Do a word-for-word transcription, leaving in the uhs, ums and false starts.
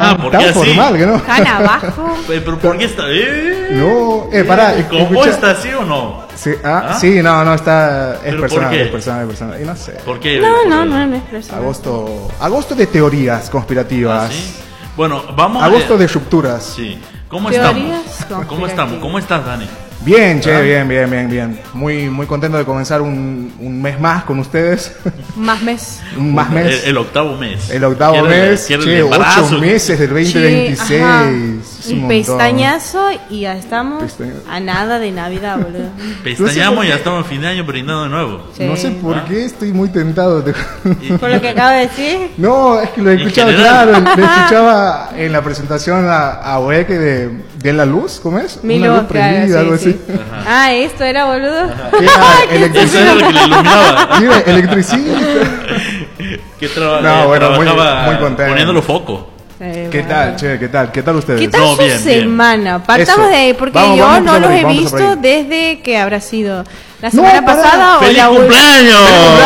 Ah, ¿por qué tan así? formal, que no. Tan abajo. Eh, ¿Pero por qué está? Eh, No, eh, pará, eh, ¿Cómo escucha- está así o no? Sí, ah, ¿Ah? sí, no, no, está. Es ¿Pero por personal, qué? es personal, es personal. Y no sé. ¿Por qué? No, ¿Por no, qué? no, no es personal. Agosto. Agosto de teorías conspirativas. ¿Ah, sí? Bueno, vamos Agosto eh, de rupturas. Sí. ¿Cómo Teorías estamos? ¿Cómo estamos? ¿Cómo estás, Dani? Bien, che, Ah. bien, bien, bien, bien. Muy, muy contento de comenzar un, un mes más con ustedes. Más mes. un más mes. El, el octavo mes. El octavo ¿Quiere- mes, quiere el che, embarazo? ocho meses del veinte veintiséis. ajá. Es un El montón. pestañazo y ya estamos Pestañazo. a nada de Navidad, boludo. Pestañamos y ya estamos en fin de año brindando de nuevo. Sí. No sé por Ah. qué estoy muy tentado. te- Y- Por lo que acabo de decir. No, es que lo he En escuchado, general. claro, lo escuchaba en la presentación a, a Oeke de, de la luz, ¿cómo es? Mi Una luz, luz prendida, claro, algo sí, así. sí. Ah, esto era, boludo. Era Eso era lo que le iluminaba. Mira, electricista. Que traba- No, eh, bueno, muy- trabajaba muy contento. poniéndolo foco. Eh, ¿Qué bueno. tal, che? ¿Qué tal? ¿Qué tal ustedes? ¿Qué tal No, su bien, bien. semana? Partamos Eso. de ahí, porque Vamos, yo vamos no por los ahí, he vamos por visto ahí. desde que habrá sido la No, semana pará. pasada o ¡Feliz la última. cumpleaños!